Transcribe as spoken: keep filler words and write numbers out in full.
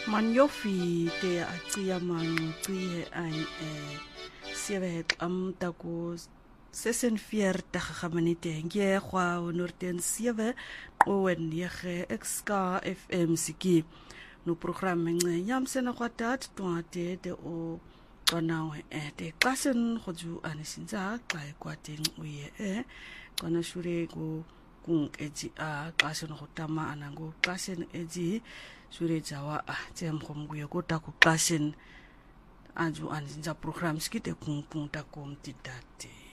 Manyofi te atia manci an e siewet am tako sesen vier tagagamanite nge kwa onorten siewe owen yege exka F M siki no programme nge yamsena kwatat tuate de o kanawe e te klasen khoju anisinza kai kwatin uye e kana shure go kung eji a klasen khotama anango klasen eji shure jawa a jem khomguye ko ta ko klasen aju anisinza program skite kung kung ta kom tidate